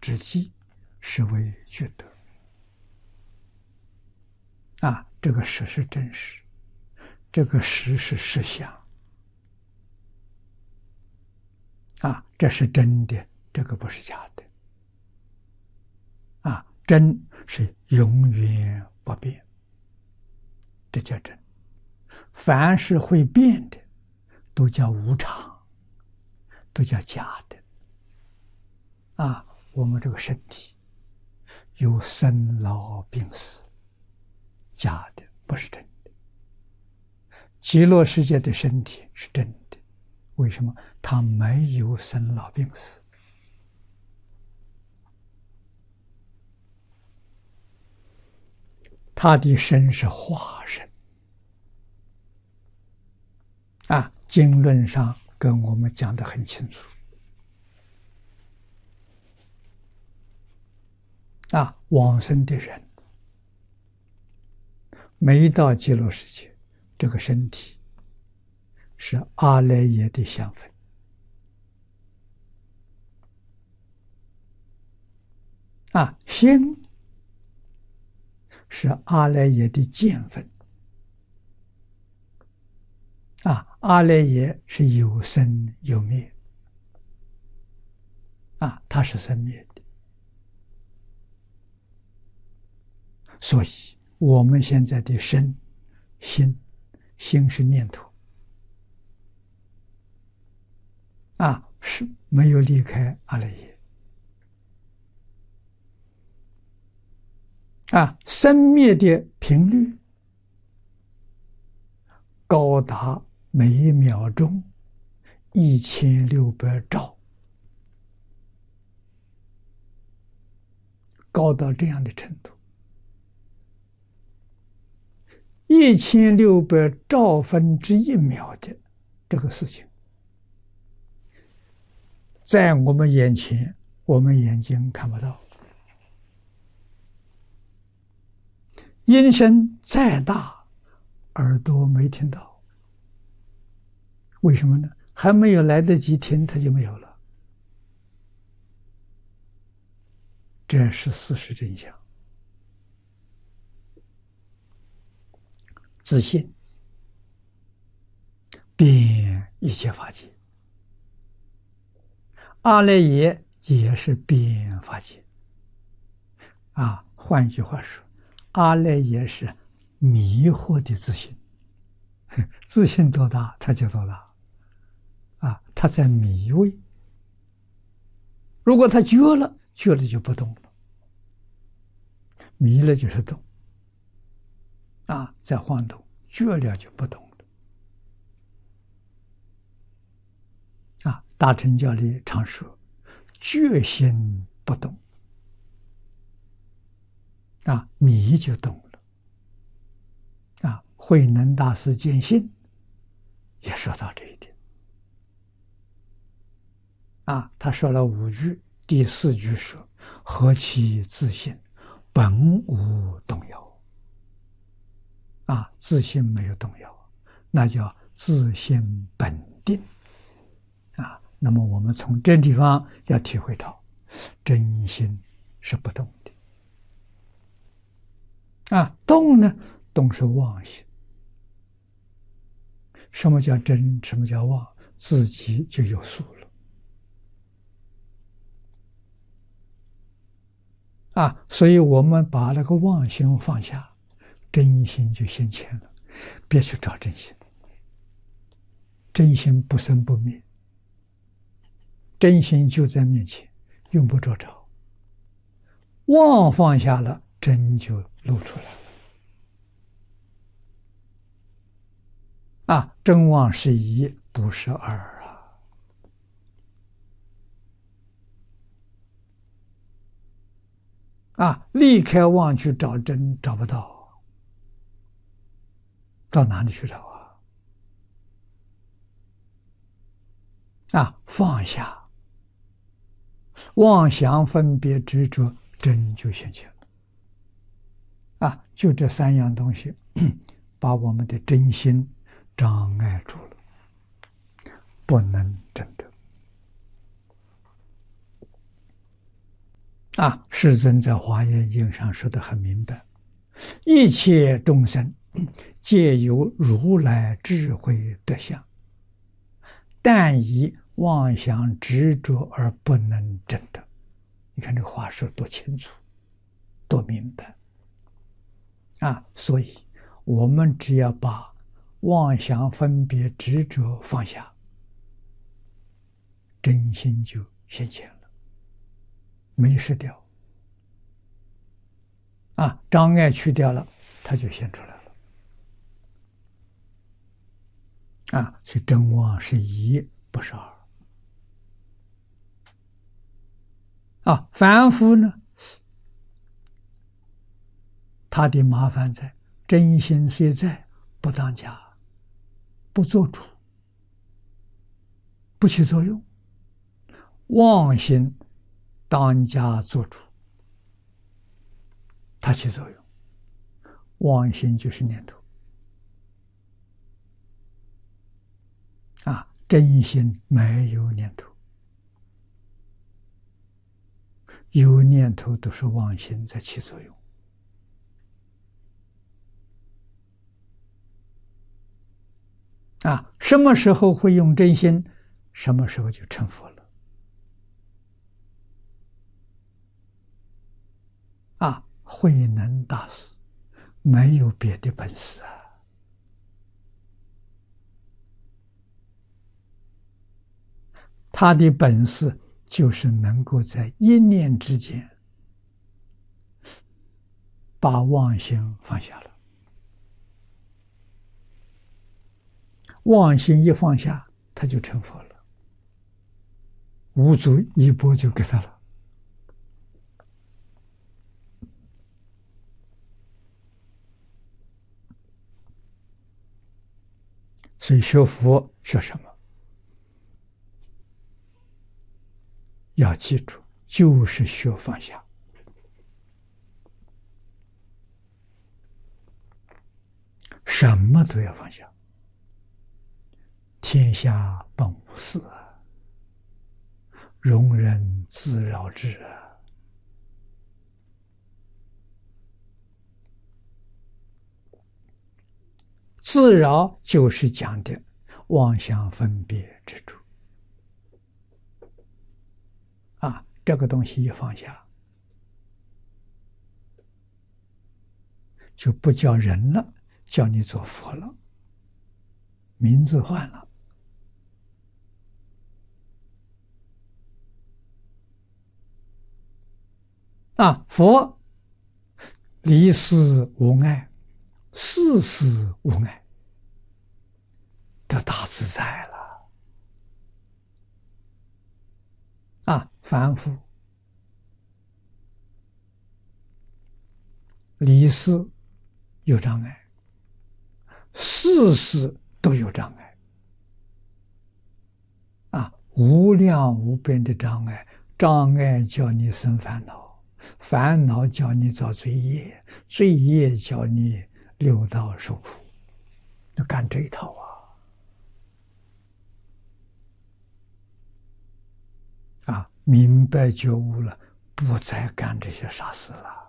之际，是为具德。这个实是真实，这个实是实相。这是真的，这个不是假的。真是永远不变，这叫真。凡是会变的，都叫无常，都叫假的。我们这个身体有生老病死，假的，不是真的。极乐世界的身体是真的，为什么？它没有生老病死。他的身是化身。经论上跟我们讲得很清楚。往生的人没到极乐世界，这个身体是阿赖耶的相分。心是阿赖耶的见分。阿赖耶是有生有灭。它是生灭的。所以我们现在的身心是念头。是没有离开阿赖耶。生灭的频率高达每一秒钟1600兆，高到这样的程度。1600兆分之一秒的这个事情，在我们眼前，我们眼睛看不到。音声再大，耳朵没听到。为什么呢？还没有来得及听，它就没有了。这是事实真相。自信遍一切法界，阿赖耶也是遍法界。换句话说，阿赖耶是迷惑的自信。自信多大，它就多大。它在迷位。如果它觉了就不动了。迷了就是动。在晃动，觉了就不动了。大乘教里常说，觉心不动。迷就动了。慧能大师见性也说到这一点。他说了5句，第4句说：何其自信，本无动摇。自信没有动摇，那叫自信本定。那么我们从这地方要体会到，真心是不动的。动呢？动是妄心。什么叫真？什么叫妄？自己就有数了。所以我们把那个妄心放下，真心就现前了。别去找真心，真心不生不灭，真心就在面前，用不着找。妄放下了，真就露出来了。真妄是一，不是二。离开妄去找真，找不到。到哪里去找放下妄想分别执着，真就现前了。就这3样东西把我们的真心障碍住了，不能证得。 世尊在《华严经》上说的很明白：一切众生皆有如来智慧德相，但以妄想执着而不能证得。你看这话说多清楚，多明白所以我们只要把妄想分别执着放下，真心就现前了，没失掉障碍去掉了，它就现出来了所以真妄是一，不是二凡夫呢，他的麻烦在真心虽在，不当家，不做主，不起作用；妄心当家做主，它起作用。妄心就是念头真心没有念头，有念头都是妄心在起作用什么时候会用真心，什么时候就成佛了慧能大师没有别的本事他的本事就是能够在一念之间把妄心放下了。妄心一放下，他就成佛了，五祖一钵就给他了。所以学佛学什么？要记住，就是学放下。什么都要放下。天下本无事，容人自扰之自扰就是讲的妄想分别执着这个东西一放下，就不叫人了，叫你做佛了，名字换了佛离世无碍，世事无碍，得大自在了凡夫离世有障碍，世事都有障碍无量无边的障碍，障碍叫你生烦恼，烦恼叫你造罪业，罪业叫你六道受苦，要干这一套明白觉悟了，不再干这些傻事了